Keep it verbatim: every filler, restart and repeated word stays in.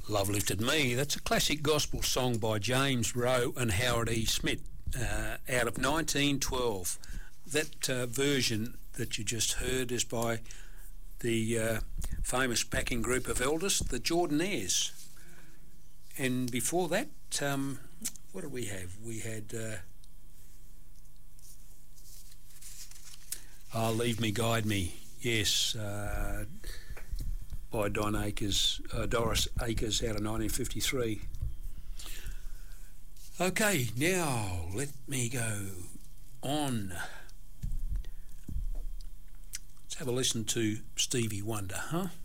Love Lifted Me. That's a classic gospel song by James Rowe and Howard E. Smith uh, out of nineteen twelve. That uh, version that you just heard is by the uh, famous backing group of elders, the Jordanaires. And before that, um, what did we have? We had uh, Oh, Leave Me, Guide Me. Yes, uh, by Don Akers, uh, Doris Akers out of nineteen fifty-three. Okay, now let me go on. Let's have a listen to Stevie Wonder, huh?